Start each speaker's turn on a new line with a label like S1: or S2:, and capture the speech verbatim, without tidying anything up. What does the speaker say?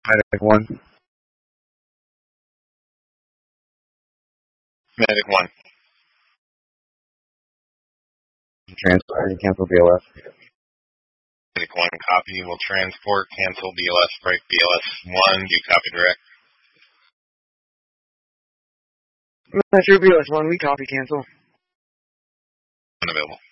S1: Medic one.
S2: Medic one.
S1: Transport and cancel B L S.
S2: Medic one, copy. We'll transport, cancel B L S, break B L S one. Do you copy direct?
S1: Metro B L S one, we copy cancel.
S2: Unavailable.